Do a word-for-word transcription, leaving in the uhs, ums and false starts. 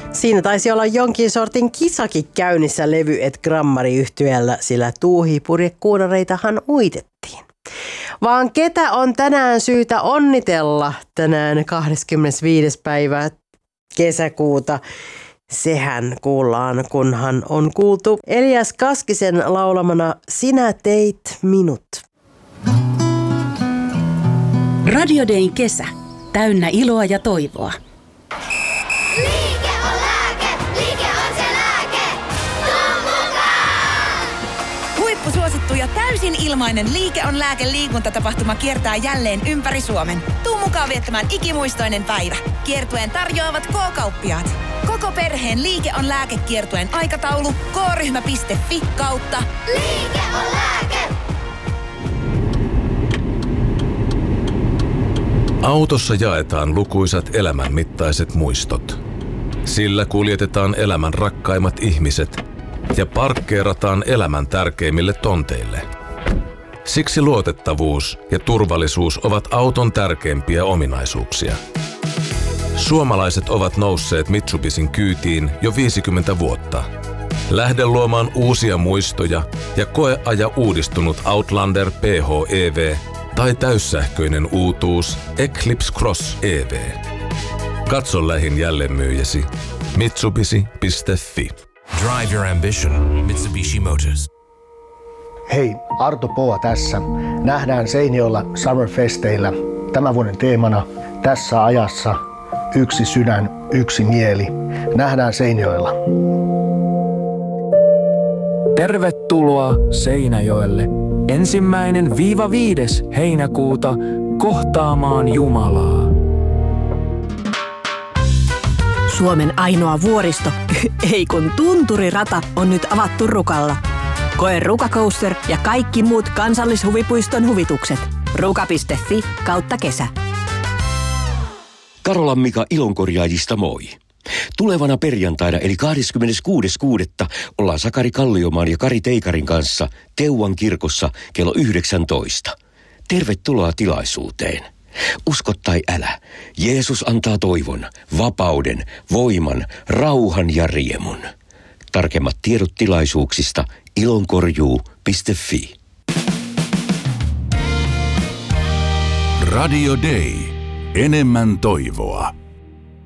Siinä taisi olla jonkin sortin kisakin käynnissä levy et grammari-yhtyeellä, sillä tuuhipurjekuunareitahan uitettiin. Vaan ketä on tänään syytä onnitella tänään kahdeskymmenesviides päivä kesäkuuta? Sehän kuullaan, kunhan on kuultu Elias Kaskisen laulamana Sinä teit minut. Radio Dayn kesä. Täynnä iloa ja toivoa. Liike on lääke, liike on se lääke. Tuu mukaan! Huippusuosittu ja täysin ilmainen Liike on lääke -liikuntatapahtuma kiertää jälleen ympäri Suomen. Tuu mukaan viettämään ikimuistoinen päivä. Kiertueen tarjoavat K-kauppiaat. Koko perheen Liike on lääke -kiertueen aikataulu k-ryhmä piste fi kautta Liike on lääke. Autossa jaetaan lukuisat elämänmittaiset muistot. Sillä kuljetetaan elämän rakkaimmat ihmiset ja parkkeerataan elämän tärkeimmille tonteille. Siksi luotettavuus ja turvallisuus ovat auton tärkeimpiä ominaisuuksia. Suomalaiset ovat nousseet Mitsubishin kyytiin jo viisikymmentä vuotta. Lähde luomaan uusia muistoja ja koeaja uudistunut Outlander P H E V tai täyssähköinen uutuus Eclipse Cross E V. Katso lähin jälleenmyyjäsi mitsubishi piste fi. Drive your ambition. Mitsubishi Motors. Hei, Arto Poa tässä. Nähdään Seinäjoella Summerfesteillä. Tämän vuoden teemana tässä ajassa yksi sydän, yksi mieli. Nähdään Seinäjoella. Tervetuloa Seinäjoelle. Ensimmäinen viiva viides heinäkuuta kohtaamaan Jumalaa. Suomen ainoa vuoristo, ei kun tunturirata, on nyt avattu Rukalla. Koe Ruka Coaster ja kaikki muut kansallishuvipuiston huvitukset. ruka piste fi kautta kesä. Karolan Mika Ilonkorjaajista moi. Tulevana perjantaina eli kahdeskymmeneskuudes kuudetta ollaan Sakari Kalliomaan ja Kari Teikarin kanssa Teuvan kirkossa kello yhdeksäntoista. Tervetuloa tilaisuuteen. Usko tai älä, Jeesus antaa toivon, vapauden, voiman, rauhan ja riemun. Tarkemmat tiedot tilaisuuksista ilonkorjuu piste fi. Radio Day. Enemmän toivoa.